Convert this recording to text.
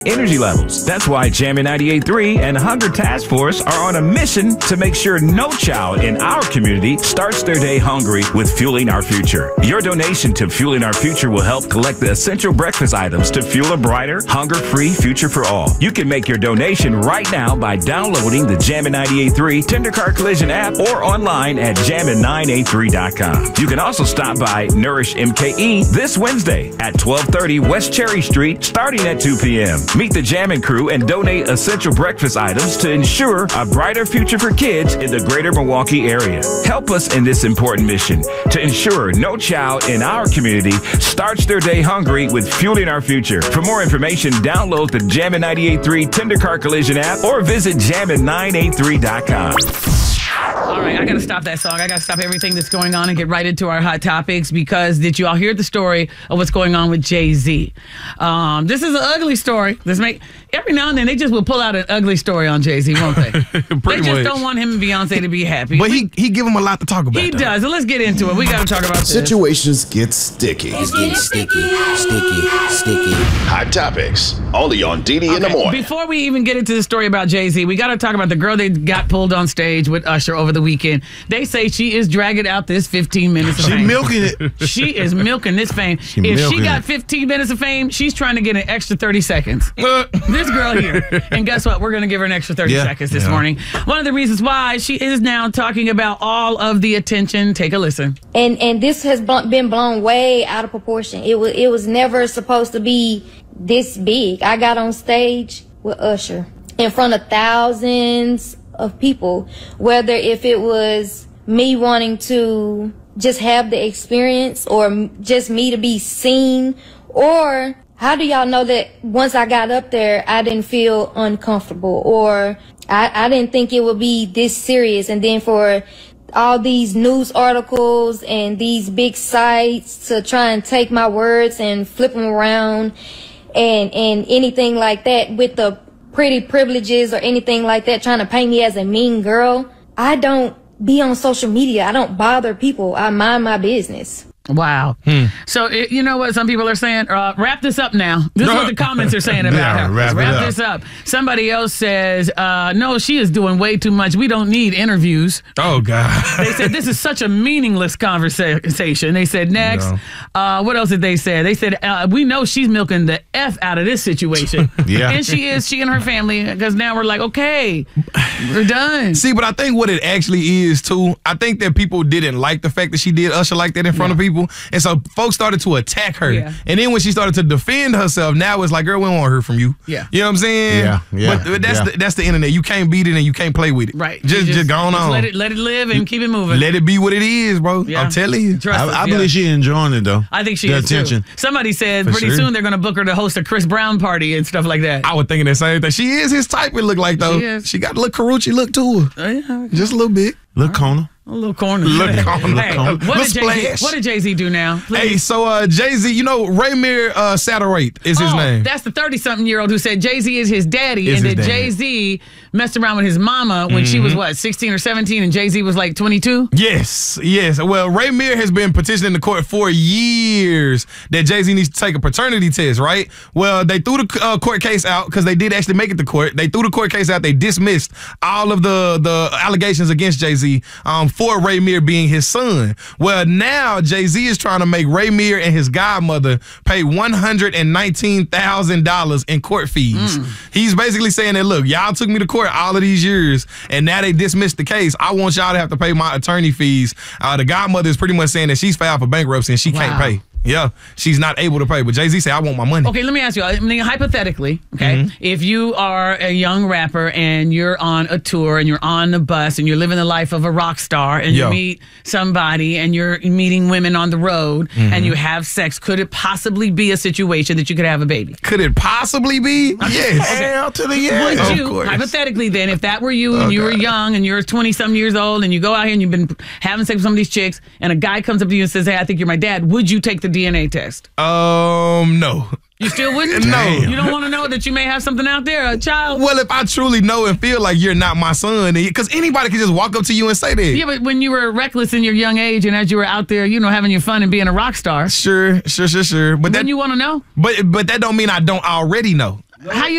energy levels. That's why Jammin' 98.3 and Hunger Task Force are on a mission to make sure no child in our community starts their day hungry with Fueling Our Future. Your donation to Fueling Our Future will help collect the essential breakfast items to fuel a brighter, hunger-free future for all. You can make your donation right now by downloading the Jammin' 98.3 Tender Car Collision app or online at jammin983.com. You can also stop by Nourish MKE this Wednesday at 1230 West Cherry Street starting at 2 p.m. Meet the Jammin' crew and donate essential breakfast items to ensure a brighter future for kids in the greater Milwaukee area. Help us in this important mission to ensure no child in our community starts their day hungry with Fueling Our Future. For more information, download the Jammin' 98.3 Tender Car Collision app or visit jammin983.com. All right, I got to stop that song. I got to stop everything that's going on and get right into our hot topics because did you all hear the story of what's going on with Jay-Z? This is an ugly story. Every now and then they just will pull out an ugly story on Jay-Z, won't they? They just don't want him and Beyonce to be happy. But he give him a lot to talk about. He does. So let's get into it. We got to talk about this. Situations get sticky. It's getting sticky. Hot topics only on DD in the morning. Before we even get into the story about Jay-Z, we got to talk about the girl that got pulled on stage with Usher over the weekend. They say she is dragging out this 15 minutes of fame. She's milking it. She is milking this fame. If she got 15 minutes of fame, she's trying to get an extra 30 seconds. This girl here. And guess what? We're going to give her an extra 30 seconds this morning. One of the reasons why she is now talking about all of the attention. Take a listen. And this has been blown way out of proportion. It was never supposed to be this big. I got on stage with Usher in front of thousands of people, whether if it was me wanting to just have the experience or just me to be seen, or how do y'all know that once I got up there, I didn't feel uncomfortable or I didn't think it would be this serious? And then for all these news articles and these big sites to try and take my words and flip them around and anything like that with the pretty privileges or anything like that, trying to paint me as a mean girl. I don't be on social media. I don't bother people. I mind my business. Wow. So, you know what some people are saying? Wrap this up now. This is what the comments are saying about her. Wrap this up. Somebody else says, no, she is doing way too much. We don't need interviews. Oh, God. They said this is such a meaningless conversation. They said next. No. What else did they say? They said, we know she's milking the F out of this situation. Yeah. And she and her family, because now we're like, okay, we're done. See, but I think what it actually is, too, I think that people didn't like the fact that she did Usher like that in front of people. And so folks started to attack her. Yeah. And then when she started to defend herself, now it's like, girl, we don't want to hear from you. Yeah. You know what I'm saying? Yeah. But that's the internet. You can't beat it and you can't play with it. Right. Just go on. Let it live and keep it moving. Let it be what it is, bro. Yeah. I'm telling you. I believe she's enjoying it, though. I think she is, too. Somebody said pretty soon they're going to book her to host a Chris Brown party and stuff like that. I was thinking the same thing. She is his type, it look like, though. She got a little Karrueche look to her. Just a little bit. Little corner. A little corner. Hey, what did Jay-Z do now? Please. Hey, so Jay-Z, you know, Raymir Satterwhite is his name. That's the 30-something-year-old who said Jay-Z is his daddy, and that Jay-Z messed around with his mama when she was, 16 or 17, and Jay-Z was like 22? Yes. Well, Raymir has been petitioning the court for years that Jay-Z needs to take a paternity test, right? Well, they threw the court case out because they did actually make it to court. They threw the court case out. They dismissed all of the allegations against Jay-Z for Raymir being his son. Well, now Jay-Z is trying to make Raymir and his godmother pay $119,000 in court fees. He's basically saying that, look, y'all took me to court all of these years, and now they dismissed the case. I want y'all to have to pay my attorney fees. The godmother is pretty much saying that she's filed for bankruptcy and she can't pay. Yeah, she's not able to pay. But Jay-Z said, I want my money. Okay, let me ask you, hypothetically, okay, if you are a young rapper and you're on a tour and you're on the bus and you're living the life of a rock star and you meet somebody and you're meeting women on the road and you have sex, could it possibly be a situation that you could have a baby? Could it possibly be? Yes. Hell to the yes. Would you, hypothetically then, if that were you and you were young and you're 20-something years old and you go out here and you've been having sex with some of these chicks and a guy comes up to you and says, hey, I think you're my dad, would you take the DNA test? No. You still wouldn't? No. You don't want to know that you may have something out there, a child? Well, if I truly know and feel like you're not my son, because anybody can just walk up to you and say that. Yeah, but when you were reckless in your young age and as you were out there, having your fun and being a rock star. Sure. But then you want to know? But that don't mean I don't already know. How you